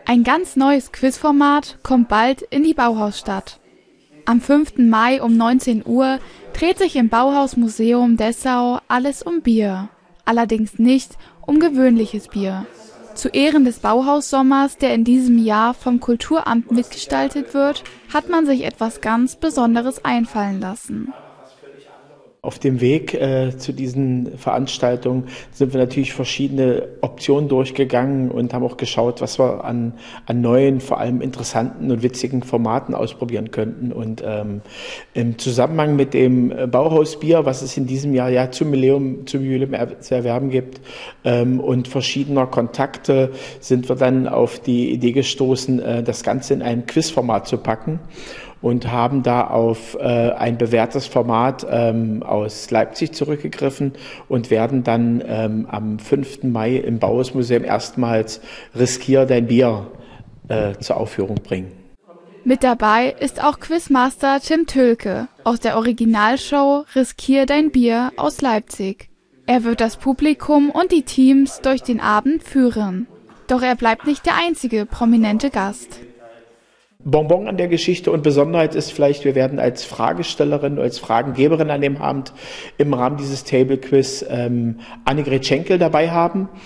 Ein ganz neues Quizformat kommt bald in die Bauhausstadt. Am 5. Mai um 19 Uhr dreht sich im Bauhausmuseum Dessau alles um Bier. Allerdings nicht um gewöhnliches Bier. Zu Ehren des Bauhaussommers, der in diesem Jahr vom Kulturamt mitgestaltet wird, hat man sich etwas ganz Besonderes einfallen lassen. Auf dem Weg zu diesen Veranstaltungen sind wir natürlich verschiedene Optionen durchgegangen und haben auch geschaut, was wir an neuen, vor allem interessanten und witzigen Formaten ausprobieren könnten. Und im Zusammenhang mit dem Bauhausbier, was es in diesem Jahr ja zum Jubiläum zu erwerben gibt, und verschiedener Kontakte, sind wir dann auf die Idee gestoßen, das Ganze in ein Quizformat zu packen. Und haben da auf ein bewährtes Format aus Leipzig zurückgegriffen und werden dann am 5. Mai im Bauhausmuseum erstmals Riskier dein Bier zur Aufführung bringen. Mit dabei ist auch Quizmaster Tim Tölke aus der Originalshow Riskier dein Bier aus Leipzig. Er wird das Publikum und die Teams durch den Abend führen. Doch er bleibt nicht der einzige prominente Gast. Bonbon an der Geschichte und Besonderheit ist vielleicht, wir werden als Fragestellerin, als Fragengeberin an dem Abend im Rahmen dieses Table Quiz Annegret Schenkel dabei haben.